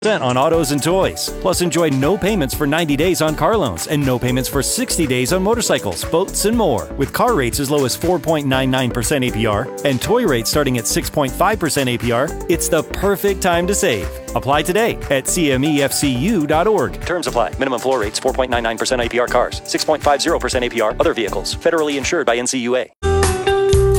on autos and toys. Plus, enjoy no payments for 90 days on car loans and no payments for 60 days on motorcycles, boats, and more. With car rates as low as 4.99% APR and toy rates starting at 6.5% APR, it's the perfect time to save. Apply today at cmefcu.org. Terms apply. Minimum floor rates 4.99% APR cars, 6.50% APR other vehicles. Federally insured by NCUA.